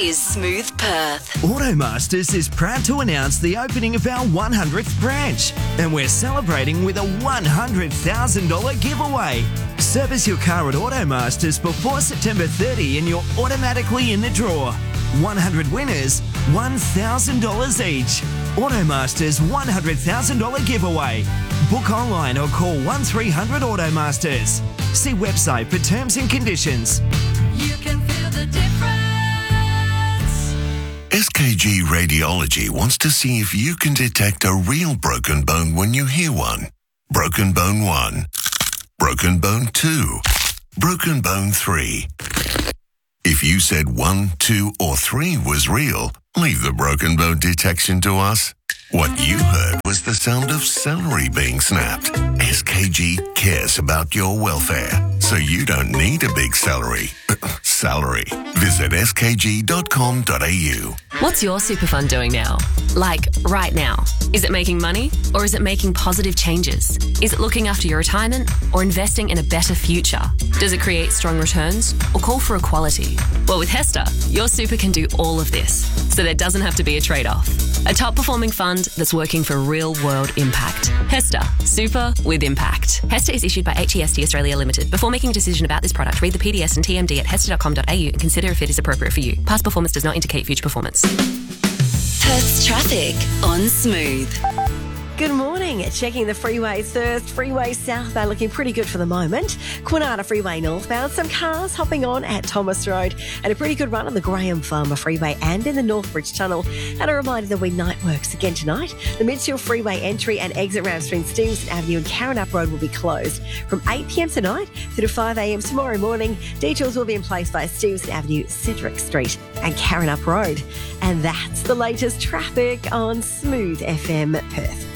is Smooth Perth. Automasters is proud to announce the opening of our 100th branch, and we're celebrating with a $100,000 giveaway. Service your car at Automasters before September 30 and you're automatically in the draw. 100 winners, $1,000 each. Automasters $100,000 giveaway. Book online or call 1300 Automasters. See website for terms and conditions. You can feel the difference. SKG Radiology wants to see if you can detect a real broken bone when you hear one. Broken bone 1. Broken bone 2. Broken bone 3. If you said 1, 2 or 3 was real, leave the broken bone detection to us. What you heard was the sound of celery being snapped. SKG cares about your welfare, so you don't need a big salary. Visit skg.com.au. What's your super fund doing now? Like, right now? Is it making money or is it making positive changes? Is it looking after your retirement or investing in a better future? Does it create strong returns or call for equality? Well, with HESTA, your super can do all of this, so there doesn't have to be a trade-off. A top-performing fund that's working for real-world impact. HESTA, super with impact. HESTA is issued by HEST Australia Limited. Before making a decision about this product, read the PDS and TMD at hesta.com.au and consider if it is appropriate for you. Past performance does not indicate future performance. Perth's traffic on Smooth. Good morning. Checking the freeways first. Freeway southbound looking pretty good for the moment. Kwinana Freeway northbound. Some cars hopping on at Thomas Road and a pretty good run on the Graham Farmer Freeway and in the Northbridge Tunnel. And a reminder there'll be night works again tonight. The Midfield Freeway entry and exit ramps between Stevenson Avenue and Carrinup Road will be closed from 8 p.m. tonight through to 5 a.m. tomorrow morning. Detours will be in place by Stevenson Avenue, Cedric Street and Carrinup Road. And that's the latest traffic on Smooth FM Perth.